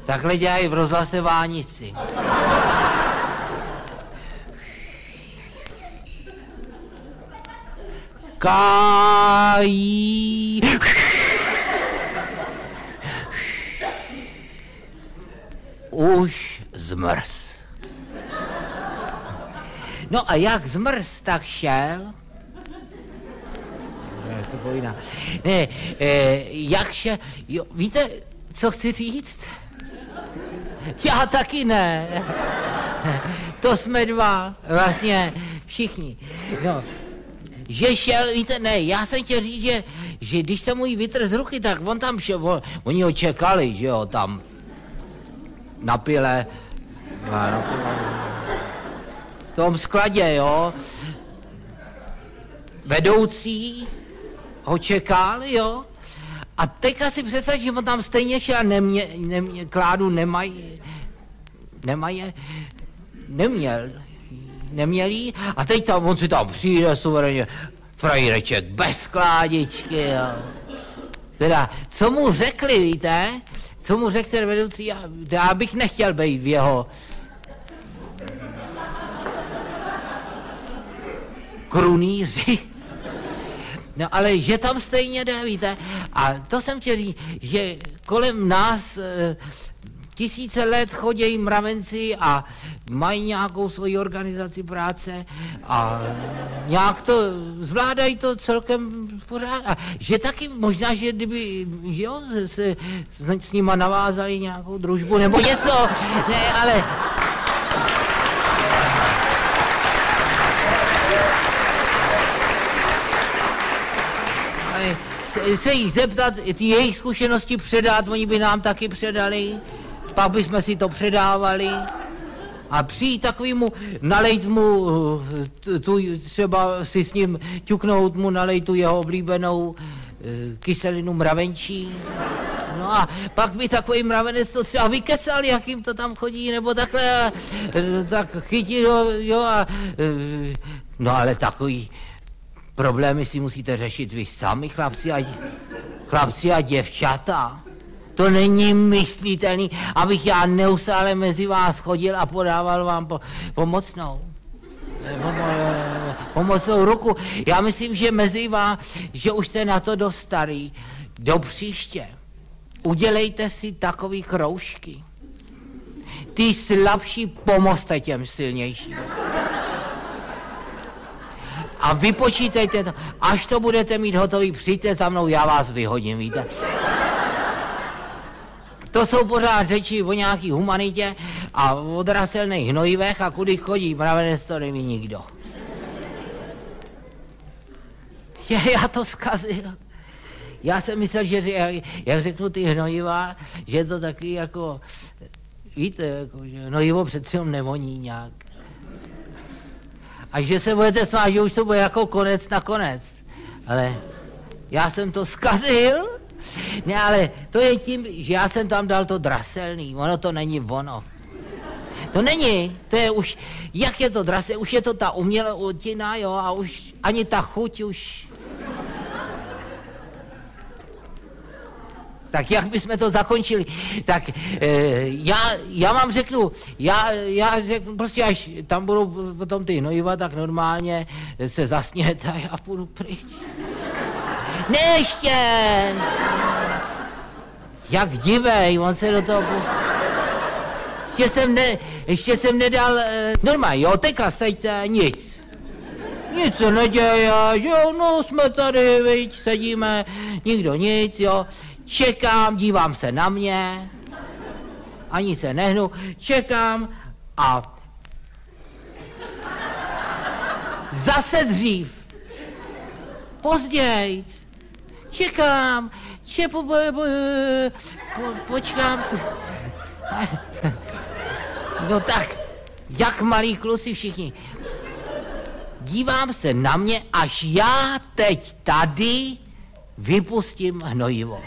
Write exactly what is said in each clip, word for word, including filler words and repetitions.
Takhle dělají v rozhlase Vánici. Kají. Už zmrz. No a jak zmrz, tak šel. Ne, eh, jak šel, jo, víte, co chci říct? Já taky ne. To jsme dva, vlastně všichni. No, že šel, víte, ne, já jsem chtěl říct, že, že když jsem mu jí vytrhl z ruky, tak on tam šel, on, oni ho čekali, že jo, tam na pile, v tom skladě, jo, vedoucí ho čekal, jo, a teďka si představ, že on tam stejně šel a nemě, nemě, Kládu nemají, nemají, neměl, neměl jí, a teď tam, on si tam přijde suverénně, frajreček bez Kládičky, jo. Teda, co mu řekli, víte, co mu řekl ten vedoucí, já, já bych nechtěl být v jeho krunýři. No ale že tam stejně jde, víte, a to jsem chtěl říct, že kolem nás e, tisíce let chodí mravenci a mají nějakou svoji organizaci práce a nějak to, zvládají to celkem pořád. A že taky možná, že kdyby, že jo, se, se s nima navázali nějakou družbu nebo něco, ne, ale... se jich zeptat, ty jejich zkušenosti předat, oni by nám taky předali, pak bychom si to předávali a přijít takovýmu, nalejt mu, tu, třeba si s ním ťuknout mu, nalejt tu jeho oblíbenou kyselinu mravenčí. No a pak by takový mravenec to třeba vykecal, jak jim to tam chodí, nebo takhle, tak chytil, jo, a, no ale takový problémy si musíte řešit vy sami, chlapci a, chlapci a děvčata. To není myslitelný, abych já neustále mezi vás chodil a podával vám po, pomocnou. Pomocnou ruku. Já myslím, že mezi vás, že už jste na to dost starý. Do příště udělejte si takový kroužky. Ty slabší pomozte těm silnějším. A vypočítejte to, až to budete mít hotový, přijďte za mnou, já vás vyhodím, víte. To jsou pořád řeči o nějaký humanitě a o draselných hnojivech a kudy chodí mravenec, to neví nikdo. Je, já to zkazil. Já jsem myslel, že jak, jak řeknu ty hnojiva, že je to taky jako, víte, jako, že hnojivo přece nevoní nějak. A že se budete smát, že už to bude jako konec na konec. Ale já jsem to zkazil. Ne, ale to je tím, že já jsem tam dal to draselný. Ono to není ono. To není, to je už, jak je to draselný, už je to ta umělotina, jo, a už ani ta chuť už. Tak jak bychom to zakončili? Tak e, já, já vám řeknu, já, já řeknu, prostě až tam budou potom ty hnojiva, tak normálně se zasněte a já půjdu pryč. Ne, ještě! Jak divej, on se do toho pustí. Ještě jsem, ne, ještě jsem nedal, e, normálně, jo, teďka seďte, nic. Nic se neděje, že jo, no jsme tady, viď, sedíme, nikdo nic, jo. Čekám, dívám se na mě, ani se nehnu, čekám a zase dřív, později, čekám, če, po, po, po, po, počkám si. No tak, jak malí kluci všichni. Dívám se na mě, až já teď tady vypustím hnojivo.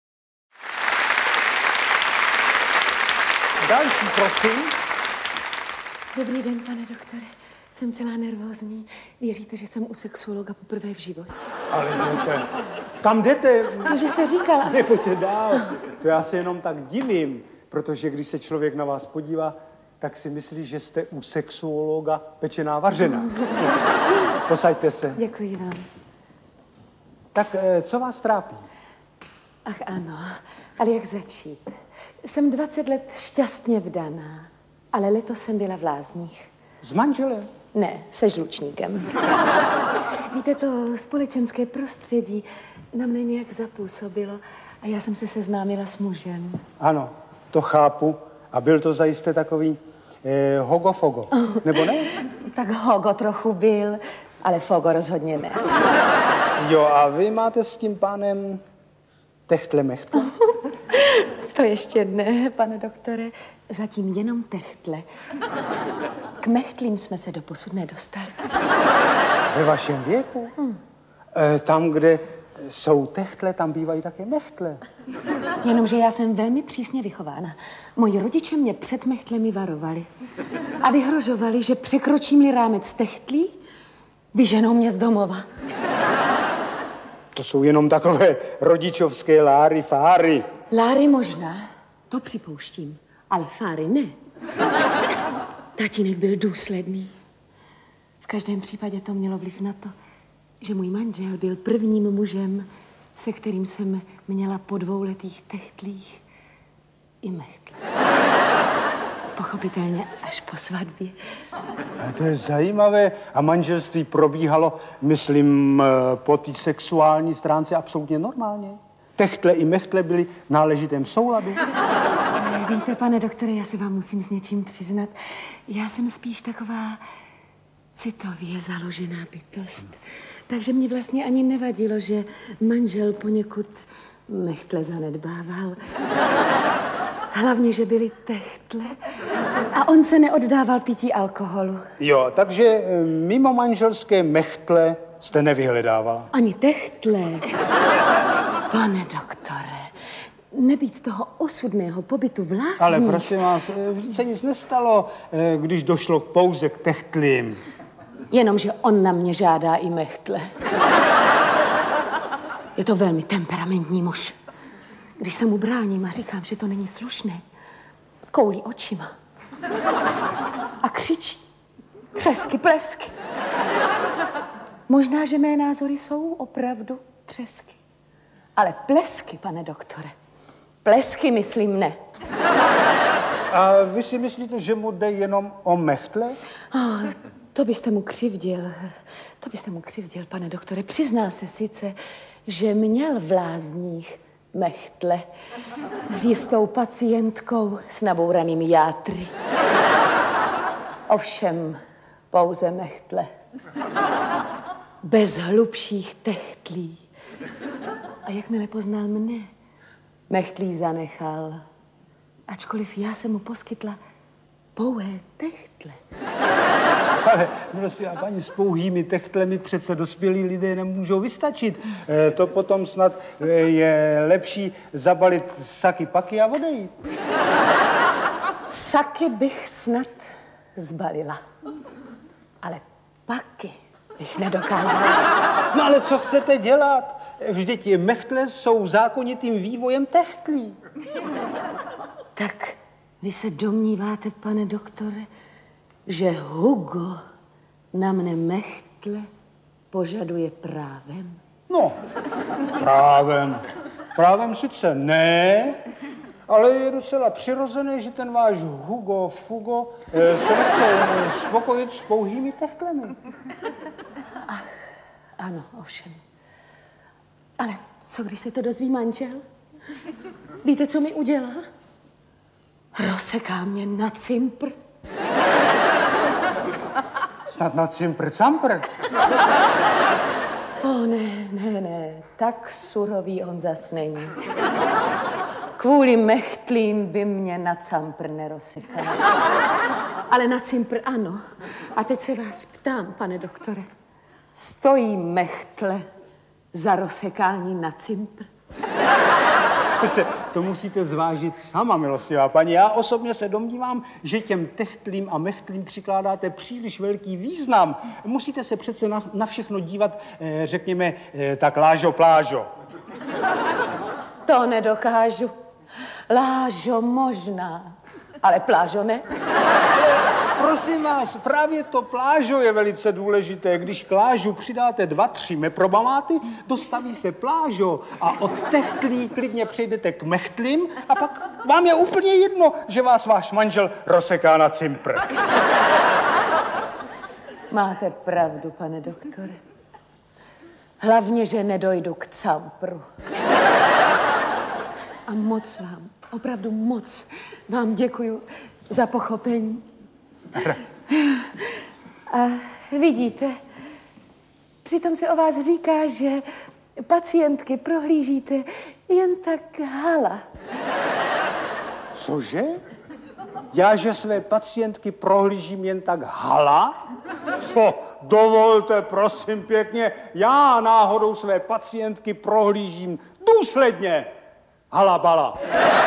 Další, prosím. Dobrý den, pane doktore. Jsem celá nervózní. Věříte, že jsem u sexuologa poprvé v životě? Ale jdete. Kam jdete? No, že jste říkala. Nepojďte dál. To já se jenom tak divím. protože když se člověk na vás podívá, tak si myslí, že jste u sexuologa pečená vařená. Posaďte se. Děkuji vám. Tak co vás trápí? Ach ano, ale jak začít? Jsem dvacet let šťastně vdaná, ale letos jsem byla v lázních. S manželem? Ne, se žlučníkem. Víte, to společenské prostředí na mě nějak zapůsobilo a já jsem se seznámila s mužem. Ano, to chápu. A byl to zajisté takový eh, hogo-fogo, nebo ne? Tak hogo trochu byl, ale fogo rozhodně ne. Jo, a vy máte s tím pánem techtle mechtle? To ještě ne, pane doktore. Zatím jenom techtle. K mechtlím jsme se doposud nedostali. Ve vašem věku? Hmm. E, tam, kde jsou techtle, tam bývají také mechtle. Jenomže já jsem velmi přísně vychována. Moji rodiče mě před mechtlemi varovali. A vyhrožovali, že překročím-li rámec techtlí, vyženou mě z domova. To jsou jenom takové rodičovské láry, fáry. Láry možná, to připouštím, ale fáry ne. Tatínek byl důsledný. V každém případě to mělo vliv na to, že můj manžel byl prvním mužem, se kterým jsem měla po dvouletých techtlích i mechtle. Pochopitelně až po svatbě. A to je zajímavé. A manželství probíhalo, myslím, po té sexuální stránce absolutně normálně. Techtle i mechtle byly v náležitém souladu. Víte, pane doktore, já se vám musím s něčím přiznat. Já jsem spíš taková citově založená bytost. Takže mě vlastně ani nevadilo, že manžel poněkud mechtle zanedbával. Hlavně, že byly techtle a on se neoddával pití alkoholu. Jo, takže mimo manželské mechtle jste nevyhledávala. Ani techtle. Pane doktore, nebýt toho osudného pobytu v lázních. Ale prosím vás, vždyť se nic nestalo, když došlo pouze k techtlím. Jenomže on na mě žádá i mechtle. Je to velmi temperamentní muž. Když se mu bráním a říkám, že to není slušné, koulí očima. A křičí. Třesky, plesky. Možná, že mé názory jsou opravdu třesky. Ale plesky, pane doktore. Plesky, myslím, ne. A vy si myslíte, že mu jde jenom o mechtle? Oh, to byste mu křivdil. To byste mu křivdil, pane doktore. Přiznal se sice, že měl v lázních mechtle s jistou pacientkou s nabouranými játry. Ovšem pouze mechtle. Bez hlubších techtlí. A jakmile poznal mne, mechtlí zanechal. Ačkoliv já jsem mu poskytla pouhé techtle. Ale prosím, a paní, s pouhými techtlemi přece dospělí lidé nemůžou vystačit. E, to potom snad e, je lepší zabalit saky paky a odejít. Saky bych snad zbalila. Ale paky bych nedokázala. No ale co chcete dělat? Vždyť je mechtle jsou zákonitým vývojem techtlí. Tak vy se domníváte, pane doktore, že Hugo na mne mechtle požaduje právem? No, právem. Právem sice ne, ale je docela přirozené, že ten váš Hugo Fugo eh, se nechce spokojit s pouhými techtlemi. Ach, ano, ovšem. Ale co, když se to dozví manžel? Víte, co mi udělá? Rozseká mě na cimpr. Snad na cimpr campr. O, oh, ne, ne, ne, tak surový on zas není. Kvůli mechtlím by mě na campr nerozsekal. Ale na cimpr ano. A teď se vás ptám, pane doktore. Stojí mechtle za rozsekání na cimpr? Přece to musíte zvážit sama, milostivá paní. Já osobně se domnívám, že těm techtlím a mechtlím přikládáte příliš velký význam. Musíte se přece na, na všechno dívat, eh, řekněme, eh, tak lážo plážo. To nedokážu. Lážo možná, ale plážo ne. Prosím vás, právě to plážo je velice důležité. Když k lážu přidáte dva, tři meprobamáty, dostaví se plážo a od techtlí klidně přejdete k mechtlím a pak vám je úplně jedno, že vás váš manžel rozseká na cimpr. Máte pravdu, pane doktore. Hlavně, že nedojdu k campru. A moc vám, opravdu moc vám děkuju za pochopení. A vidíte, přitom se o vás říká, že pacientky prohlížíte jen tak hala. Cože? Já, že své pacientky prohlížím jen tak hala? Co? Dovolte, prosím pěkně, já náhodou své pacientky prohlížím důsledně. Hala bala.